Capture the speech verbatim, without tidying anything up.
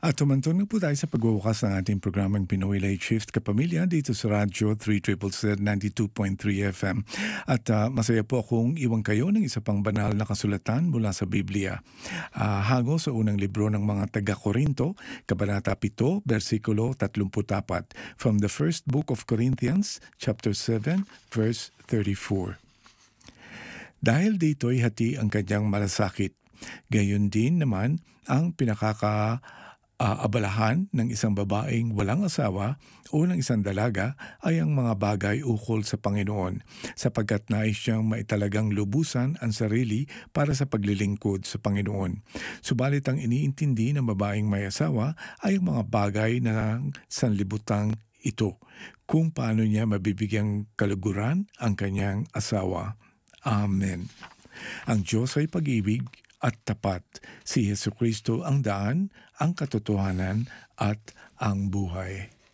At tumantong na po tayo sa pagwawakas ng ating programang Pinoy Late Shift Kapamilya dito sa Radyo three triple Z ninety-two point three F M. At uh, masaya po akong iwan kayo ng isa pang banal na kasulatan mula sa Biblia. Uh, hango sa unang libro ng mga taga-Korinto, Kabanata seven, versikulo thirty-four, from the first book of Corinthians, chapter seven, verse thirty-four. Dahil dito'y hati ang kanyang malasakit, gayon din naman ang pinakaka Uh, abalahan ng isang babaeng walang asawa o ng isang dalaga ay ang mga bagay ukol sa Panginoon, sapagkat nais siyang maitalagang lubusan ang sarili para sa paglilingkod sa Panginoon. Subalit ang iniintindi ng babaeng may asawa ay ang mga bagay ng sanlibutang ito, kung paano niya mabibigyang kaluguran ang kanyang asawa. Amen. Ang Diyos ay pag-ibig at tapat. Si Jesucristo ang daan, ang katotohanan at ang buhay.